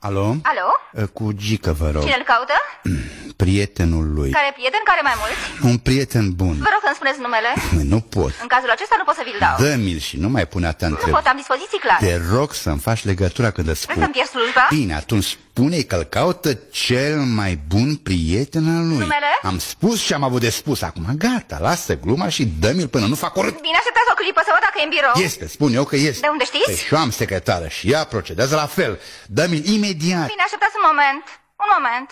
Alo? Alo? Cu Gică, vă rog. Cine-l caută? Prietenul lui. Care prieten, care mai mulți? Un prieten bun. Vă rog să-mi spuneți numele. Nu pot. În cazul acesta nu pot să vi-l dau. Dă-mi-l și nu mai pune atâta Nu întrebări. pot, am dispoziții clare. Te rog să-mi faci legătura când îți Vrei spun. să-mi pierd slujba? Bine, atunci spune-i că-l caută cel mai bun prieten al lui. Numele? Am spus ce am avut de spus. Acum gata, lasă gluma și dă-mi-l până nu fac urât. Bine, așteptați o clipă să văd dacă e în birou. Este, spun eu că este. De unde știți? Păi și eu am secretară și ea procedează la fel. Dă-mi-l imediat. Bine, așteptați un moment. Un moment.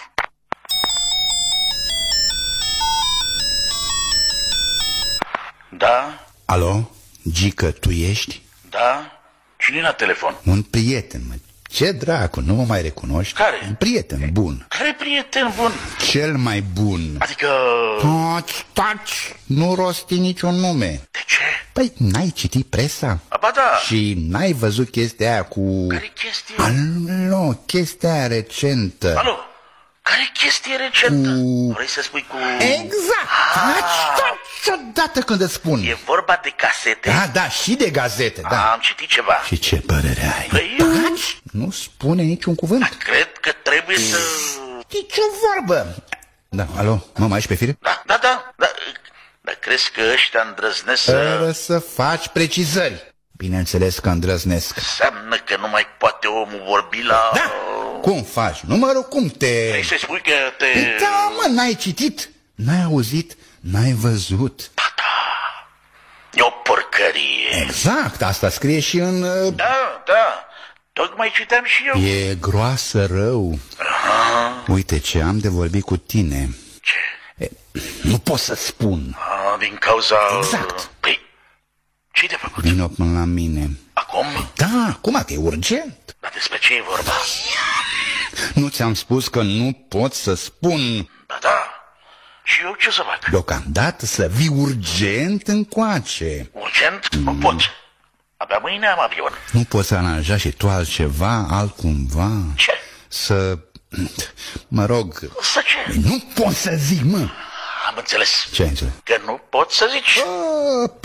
Da? Alo? Gică, tu ești? Da? Cine la telefon? Un prieten, mă. Ce dracu, nu mă mai recunoști? Care? Un prieten bun. Care prieten bun? Cel mai bun. Adică... Taci, nu rosti niciun nume. De ce? Păi, n-ai citit presa? Ba da. Și n-ai văzut chestia aia cu... Care chestie? Alo, chestia aia recentă. Alo? Care chestie recentă? Cu... Vrei să spui cu... Exact! Taci odată când îți spun. E vorba de casete? Da, da, și de gazete, da. Am citit ceva. Și ce părere ai? Păi, Taci! Nu spune niciun cuvânt. cred că trebuie să... Nici o vorbă. Da, alo, mă mai ești pe fire? Da. Dar crezi că ăștia îndrăznesc să... Fără să faci precizări. Bineînțeles că îndrăznesc. Înseamnă că nu mai poate omul vorbi la... Da! Cum faci? Numărul cum te... Vrei să spui că te... Da, mă, n-ai citit, n-ai auzit, n-ai văzut. E o porcărie. Exact, asta scrie și în... Da. Tocmai citeam și eu. E groasă rău. Uite ce am de vorbit cu tine. Ce? Nu pot să spun. Din cauza... Exact. Păi, ce-i de făcut? Vino până la mine. Acum? Da, acum că e urgent. Dar despre ce e vorba? Nu ți-am spus că nu pot să spun. Da. Și eu ce să fac? Deocamdată să vii urgent încoace. Urgent? Nu pot. Abia mâine am avion. Nu poți aranja și tu altceva, altcumva? Ce? Să... Mă rog... Să ce? Nu pot să zic, mă! Am înțeles. Ce ai înțeles? Că nu pot să zici.